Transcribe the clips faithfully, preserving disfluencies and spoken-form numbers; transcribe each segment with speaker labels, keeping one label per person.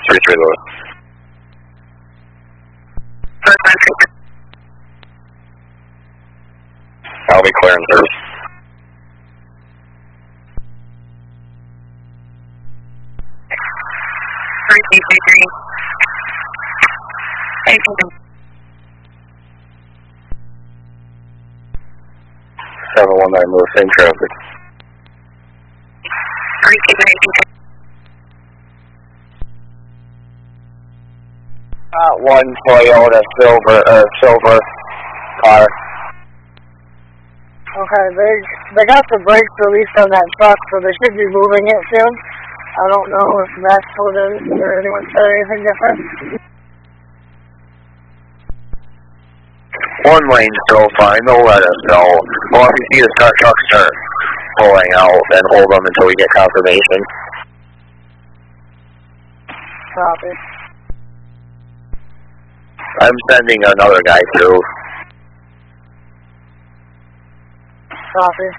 Speaker 1: three three Louis. I'll be clearing service.
Speaker 2: three three three three. Thank you.
Speaker 1: seven one nine Louis, same traffic.
Speaker 2: three three three three.
Speaker 1: Uh, one Toyota silver, uh, silver car.
Speaker 3: Okay, they they got the brakes released on that truck, so they should be moving it soon. I don't know if that's what it is or anyone said anything different.
Speaker 1: One lane still fine, they'll let us know. Well, if you see the start truck start pulling out, then hold them until we get confirmation.
Speaker 3: Copy.
Speaker 1: I'm sending another guy through.
Speaker 3: Copy.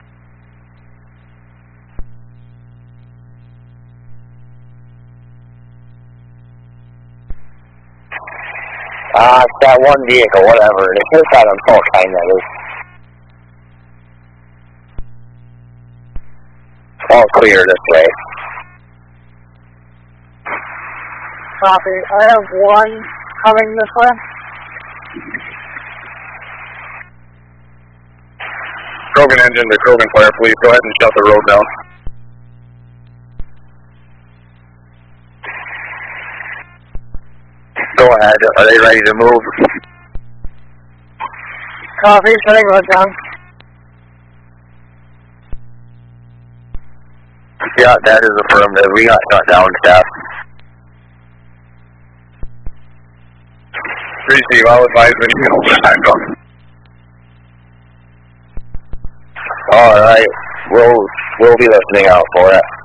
Speaker 1: Ah, uh, it's that one vehicle, whatever. It is that on full kind that is. All clear this way.
Speaker 3: Copy. I have one coming this way.
Speaker 1: Krogan engine to Krogan fire, please. Go ahead and shut the road down. Go ahead. Are they ready to move?
Speaker 3: Copy. Shutting road down.
Speaker 1: Yeah, that is affirmative. We got shut down, staff. Receive. I'll advise when you get back on. All right. We'll we'll be listening out for it.